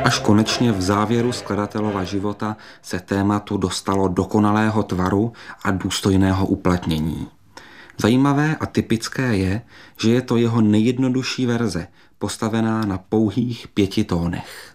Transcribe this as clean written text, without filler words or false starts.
Až konečně v závěru skladatelova života se tématu dostalo dokonalého tvaru a důstojného uplatnění. Zajímavé a typické je, že je to jeho nejjednodušší verze, postavená na pouhých 5 tónech.